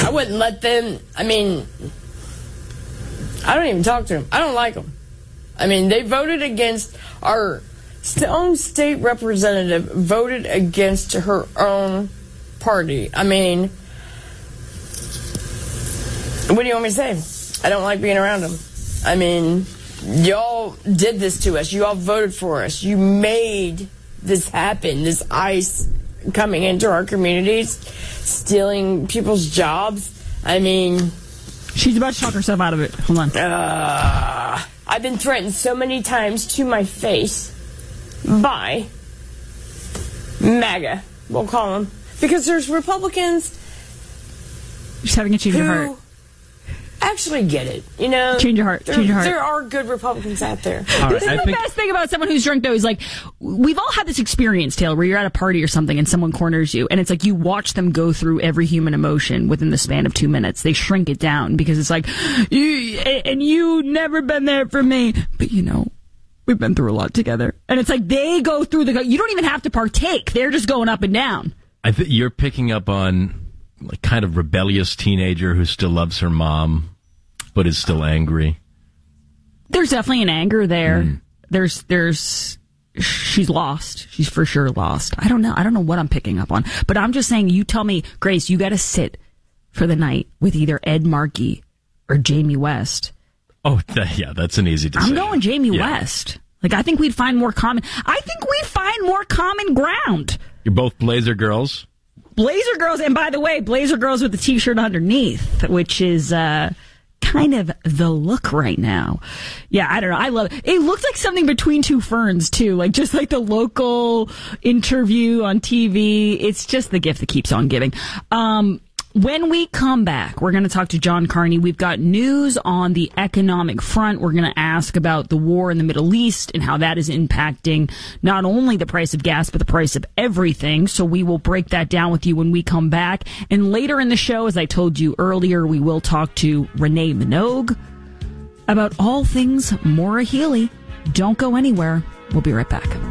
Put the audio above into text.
I wouldn't let them. I mean, I don't even talk to them. I don't like them. I mean, they voted against our own state representative, voted against her own party. I mean, what do you want me to say? I don't like being around them. I mean, y'all did this to us. You all voted for us. You made this happen, this ICE coming into our communities, stealing people's jobs. I mean... She's about to talk herself out of it. Hold on. I've been threatened so many times to my face by MAGA, we'll call them. Because there's Republicans just having a change of heart. Actually get it, you know. Change your heart. There are good Republicans out there. This is the best thing about someone who's drunk, though, is like, we've all had this experience, Taylor, where you're at a party or something and someone corners you, and it's like you watch them go through every human emotion within the span of 2 minutes. They shrink it down because it's like, you never been there for me, but you know, we've been through a lot together. And it's like they go through you don't even have to partake. They're just going up and down. I think you're picking up on like kind of rebellious teenager who still loves her mom, but is still angry. There's definitely an anger there. She's lost. She's for sure lost. I don't know what I'm picking up on, but I'm just saying, you tell me, Grace, you got to sit for the night with either Ed Markey or Jamie West. Oh, yeah, that's an easy decision. I'm going Jamie West. Like, I think we'd find more common ground. You're both Blazer girls. Blazer girls, and by the way, Blazer girls with the t-shirt underneath, which is kind of the look right now. Yeah, I don't know. I love it. It looks like something between two ferns, too. Like, just like the local interview on TV. It's just the gift that keeps on giving. When we come back, we're going to talk to John Carney. We've got news on the economic front. We're going to ask about the war in the Middle East and how that is impacting not only the price of gas, but the price of everything. So we will break that down with you when we come back. And later in the show, as I told you earlier, we will talk to Renee Minogue about all things Maura Healey. Don't go anywhere. We'll be right back.